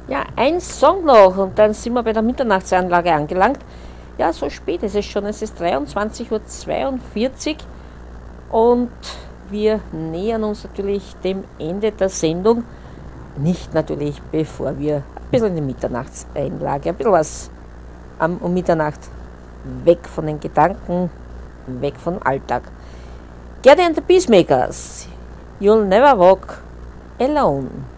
Ja, ein Song noch und dann sind wir bei der Mitternachtsanlage angelangt. Ja, so spät ist es schon. Es ist 23:42 Uhr und wir nähern uns natürlich dem Ende der Sendung. Nicht natürlich, bevor wir ein bisschen in die Mitternachtseinlage, ein bisschen was um Mitternacht, weg von den Gedanken, weg vom Alltag. Gerdy and the Peacemakers, You'll Never Walk Alone.